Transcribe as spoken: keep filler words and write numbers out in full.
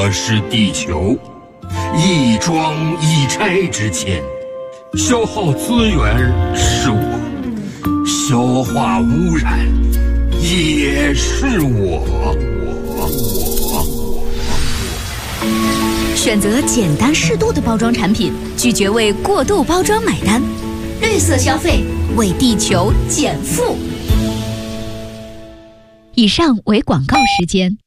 我是地球，一装一拆之前，消耗资源是我，消化污染也是我。我我我。选择简单适度的包装产品，拒绝为过度包装买单。绿色消费，为地球减负。以上为广告时间。